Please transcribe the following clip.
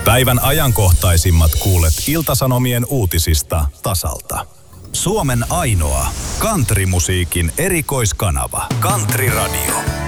Päivän ajankohtaisimmat kuulet Ilta-Sanomien uutisista tasalta. Suomen ainoa countrymusiikin erikoiskanava. Country Radio.